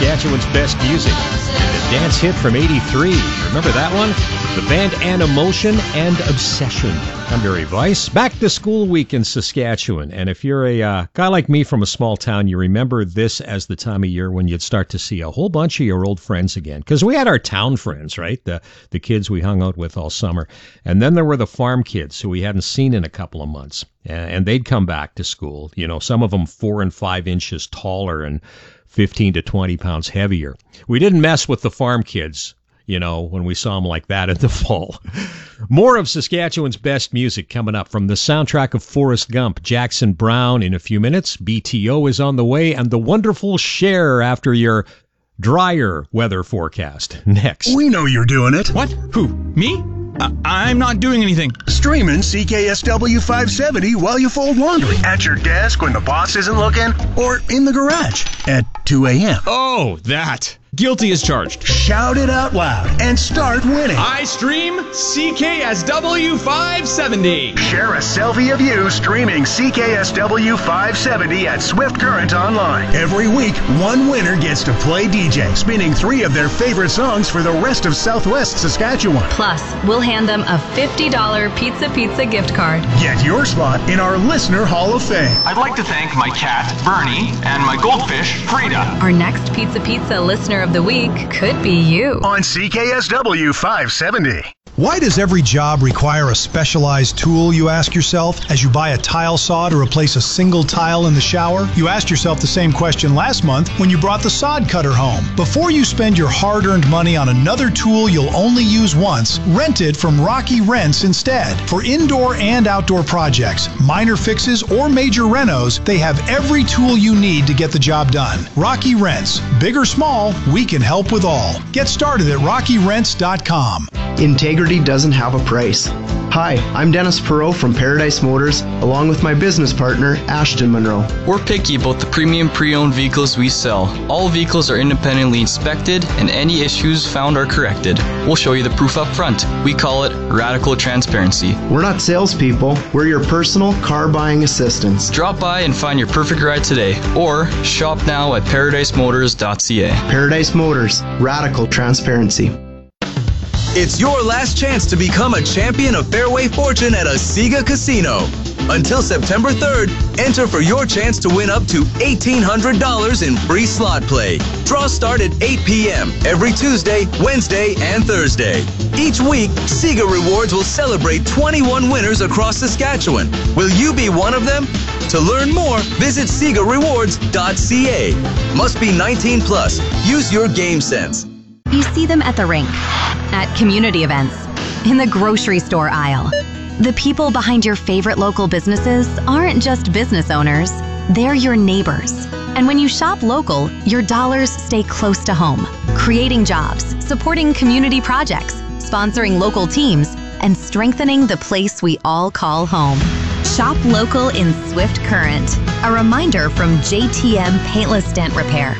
Saskatchewan's best music. And a dance hit from '83. Remember that one? The band Animotion and Obsession. I'm Barry Weiss. Back to school week in Saskatchewan. And if you're a guy like me from a small town, you remember this as the time of year when you'd start to see a whole bunch of your old friends again. Because we had our town friends, right? The kids we hung out with all summer. And then there were the farm kids who we hadn't seen in a couple of months. And they'd come back to school. You know, some of them 4 and 5 inches taller and 15 to 20 pounds heavier. We didn't mess with the farm kids, you know, when we saw them like that in the fall. More of Saskatchewan's best music coming up from the soundtrack of Forrest Gump. Jackson Browne in a few minutes. BTO is on the way, and the wonderful Cher after your drier weather forecast. Next. We know you're doing it. What? Who? Me? I'm not doing anything. Streaming CKSW 570 while you fold laundry. At your desk when the boss isn't looking. Or in the garage at 2 a.m. Oh, that. Guilty as charged. Shout it out loud and start winning. I stream CKSW 570. Share a selfie of you streaming CKSW 570 at Swift Current Online. Every week, one winner gets to play DJ, spinning 3 of their favorite songs for the rest of Southwest Saskatchewan. Plus, we'll hand them a $50 Pizza gift card. Get your spot in our Listener Hall of Fame. I'd like to thank my cat, Bernie, and my goldfish, Frida. Our next Pizza Listener of the Week could be you. On CKSW 570. Why does every job require a specialized tool, you ask yourself, as you buy a tile saw to replace a single tile in the shower? You asked yourself the same question last month when you brought the sod cutter home. Before you spend your hard-earned money on another tool you'll only use once, rent it from Rocky Rents instead. For indoor and outdoor projects, minor fixes, or major renos, they have every tool you need to get the job done. Rocky Rents. Big or small, we can help with all. Get started at rockyrents.com. Integrity doesn't have a price. Hi, I'm Dennis Perot from Paradise Motors, along with my business partner, Ashton Monroe. We're picky about the premium pre-owned vehicles we sell. All vehicles are independently inspected, and any issues found are corrected. We'll show you the proof up front. We call it radical transparency. We're not salespeople. We're your personal car buying assistants. Drop by and find your perfect ride today, or shop now at ParadiseMotors.ca. Paradise Motors, radical transparency. It's your last chance to become a champion of Fairway Fortune at a Sega Casino. Until September 3rd, enter for your chance to win up to $1,800 in free slot play. Draws start at 8 p.m. every Tuesday, Wednesday, and Thursday. Each week, Sega Rewards will celebrate 21 winners across Saskatchewan. Will you be one of them? To learn more, visit SegaRewards.ca. Must be 19 plus. Use your game sense. You see them at the rink, at community events, in the grocery store aisle. The people behind your favorite local businesses aren't just business owners, they're your neighbors. And when you shop local, your dollars stay close to home, creating jobs, supporting community projects, sponsoring local teams, and strengthening the place we all call home. Shop local in Swift Current. A reminder from JTM Paintless Dent Repair.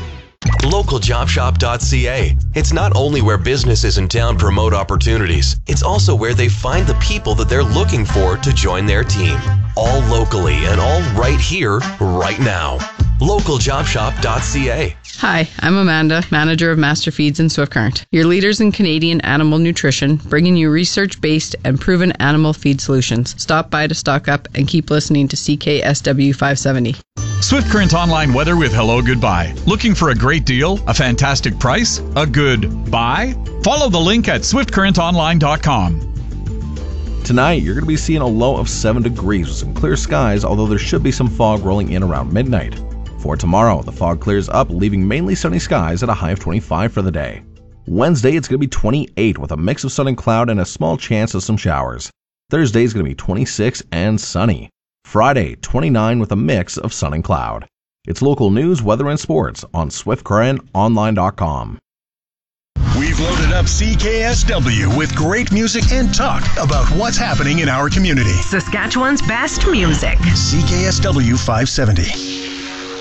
LocalJobShop.ca. It's not only where businesses in town promote opportunities, it's also where they find the people that they're looking for to join their team. All locally and all right here, right now. LocalJobShop.ca. Hi, I'm Amanda, manager of Master Feeds in Swift Current, your leaders in Canadian animal nutrition, bringing you research-based and proven animal feed solutions. Stop by to stock up and keep listening to CKSW 570. Swift Current Online weather with Hello Goodbye. Looking for a great deal, a fantastic price, a good buy? Follow the link at swiftcurrentonline.com. Tonight, you're going to be seeing a low of 7 degrees with some clear skies, although there should be some fog rolling in around midnight. For tomorrow, the fog clears up, leaving mainly sunny skies at a high of 25 for the day. Wednesday, it's going to be 28 with a mix of sun and cloud and a small chance of some showers. Thursday is going to be 26 and sunny. Friday, 29 with a mix of sun and cloud. It's local news, weather, and sports on SwiftCurrentOnline.com. We've loaded up CKSW with great music and talk about what's happening in our community. Saskatchewan's best music. CKSW 570.